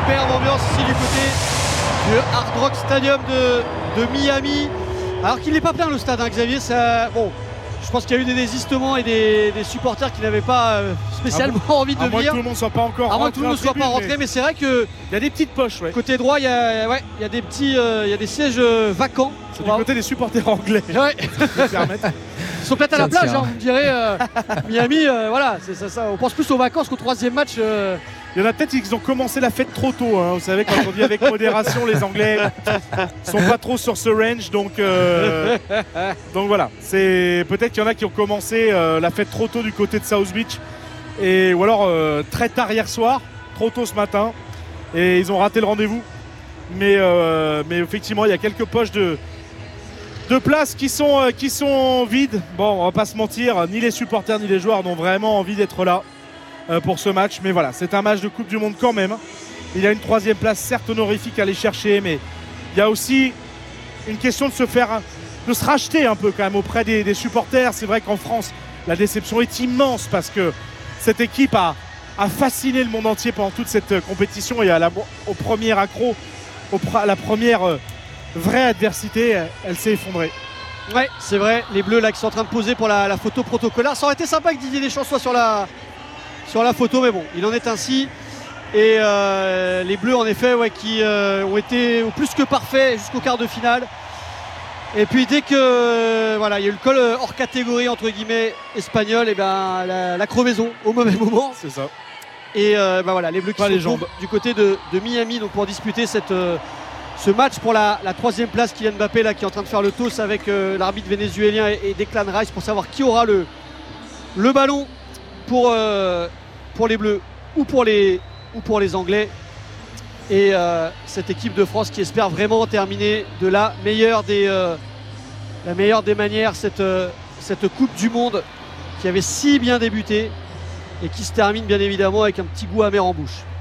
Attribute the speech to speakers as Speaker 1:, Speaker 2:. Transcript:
Speaker 1: superbe ambiance ici du côté du Hard Rock Stadium de Miami. Alors qu'il n'est pas plein le stade, hein, Xavier. Ça, bon, je pense qu'il y a eu des désistements et des supporters qui n'avaient pas spécialement envie de venir.
Speaker 2: À moins que tout le monde ne soit pas encore rentré.
Speaker 1: À moins que tout le monde ne soit pas rentré, mais c'est vrai que
Speaker 2: il y a des petites poches. Ouais.
Speaker 1: Côté droit, il y a des petits, il y a des sièges vacants.
Speaker 2: C'est du côté des supporters anglais.
Speaker 1: Ouais. Ils sont peut-être à la plage, hein, vous me direz. Miami, voilà, c'est ça. On pense plus aux vacances qu'au troisième match.
Speaker 2: Il y en a peut-être qui ont commencé la fête trop tôt. Hein. Vous savez, quand on dit avec modération, les Anglais sont pas trop sur ce range. Donc voilà. C'est peut-être qu'il y en a qui ont commencé la fête trop tôt du côté de South Beach. Ou alors très tard hier soir, trop tôt ce matin. Et ils ont raté le rendez-vous. Mais effectivement, il y a quelques poches de places qui sont vides. Bon, on va pas se mentir, ni les supporters ni les joueurs n'ont vraiment envie d'être là pour ce match. Mais voilà, c'est un match de Coupe du Monde quand même. Il y a une troisième place certes honorifique à aller chercher, mais il y a aussi une question de se racheter un peu quand même auprès des supporters. C'est vrai qu'en France, la déception est immense parce que cette équipe a fasciné le monde entier pendant toute cette compétition et au premier accro, à la première vraie adversité, elle s'est effondrée.
Speaker 1: Ouais, c'est vrai, les Bleus là qui sont en train de poser pour la photo protocolaire. Ça aurait été sympa que Didier Deschamps soit sur la photo, mais bon, il en est ainsi. Et les Bleus en effet qui ont été au plus que parfaits jusqu'au quart de finale. Et puis dès que il y a eu le col hors catégorie entre guillemets espagnol, et ben la crevaison au mauvais moment.
Speaker 2: C'est ça.
Speaker 1: Et les Bleus qui sont du côté de Miami donc pour disputer ce match pour la troisième place. Kylian Mbappé là qui est en train de faire le toss avec l'arbitre vénézuélien et Declan Rice pour savoir qui aura le ballon pour les Bleus ou pour les Anglais. Et cette équipe de France qui espère vraiment terminer de la meilleure des manières cette Coupe du Monde qui avait si bien débuté et qui se termine bien évidemment avec un petit goût amer en bouche.